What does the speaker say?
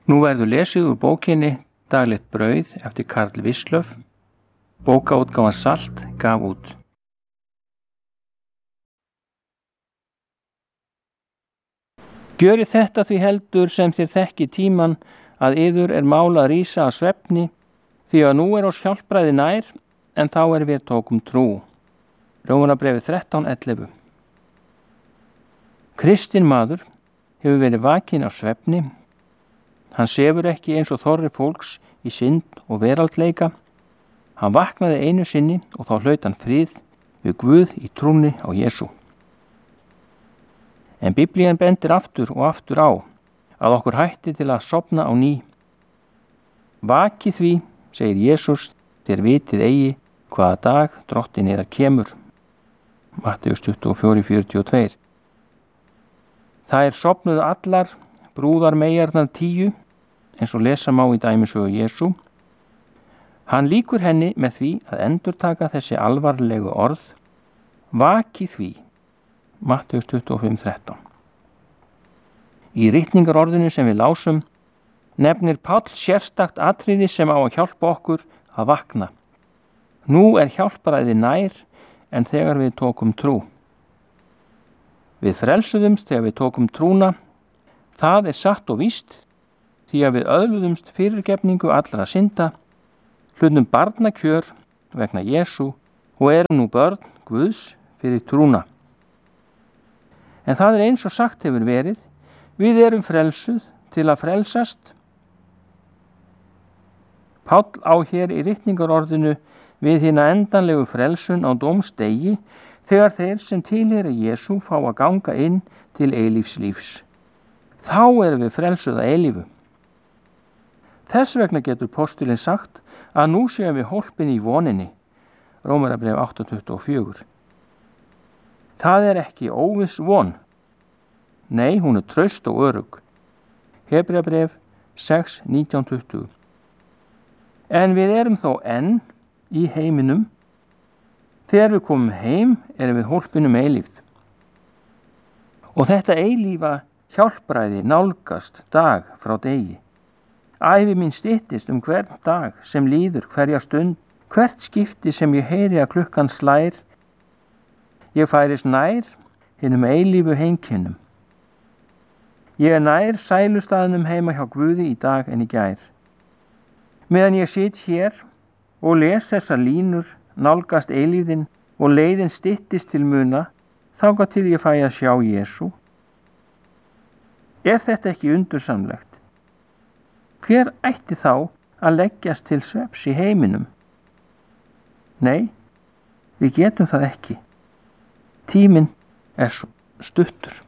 Nú verður lesið úr bókinni Daglegt brauð eftir Karl Wislöff. Bókaútgáfan Salt gaf út. Gjörið þetta því heldur sem þér þekki tíman að yður er mál að rísa að svefni, því að nú er oss hjálpræði nær, en þá er við tókum trú. Rómarbréfið 13:11. Kristinn maður hefur verið vakinn af svefni. Hann sefur ekki eins og þorri fólks í synd og veraldleika. Hann vaknaði einu sinni og þá hlaut hann frið við Guð í trúnni á Jesú. En Biblían bendir aftur og aftur á að okkur hætti til að sofna á ný. Vakið því, segir Jesús, þér vitið eigi hvaða dag drottinn yðar kemur. Matteus 24:42. Það sofnuðu allar brúðarmeyjarnar 10, eins og lesa má í dæmisögu Jesú. Hann lýkur henni með því að endurtaka þessi alvarlegu orð, vakið því, Matteus 25:13. Í ritningarorðinu sem við lásum nefnir Páll sérstakt atriði sem á að hjálpa okkur að vakna. Nú er hjálparæði nær en þegar við tókum trú. Við frelsuðumst þegar við tókum trúna. Það satt og víst, því að við öðluðumst fyrirgefningu allra synda, hlutum barnakjör vegna Jesú og erum nú börn Guðs fyrir trúna. En það eins og sagt hefur verið, við erum frelsuð til að frelsast. Páll á hér í ritningarorðinu við hina endanlegu frelsun á dómsdegi þegar þeir sem tilheyra Jesú fá að ganga inn til eilífslífs. Þá erum við frelsuð að eilífu. Þess vegna getur postulinn sagt að nú séum við hólpin í voninni. Rómarbréf 8:24. Það ekki óviss von. Nei, hún traust og örugg. Hebreabréf 6:19-20. En við erum þó enn í heiminum. Þegar við komum heim erum við hólpinum eilífð. Og þetta eilífa hjálpræði nálgast dag frá degi. Ævi mín styttist hvern dag sem líður, hverja stund, hvert skipti sem ég heyri að klukkan slær. Ég færist nær hinum eilífu heimkynnum. Ég nær sælustaðnum heima hjá Guði í dag en í gær. Meðan ég sit hér og les þessar línur, nálgast eilíðin og leiðin styttist til muna, þangað til ég fæ að sjá Jesú. Er þetta ekki undursamlegt? Hver ætti þá að leggjast til svefns í heiminum? Nei, við getum það ekki. Tíminn svo stuttur.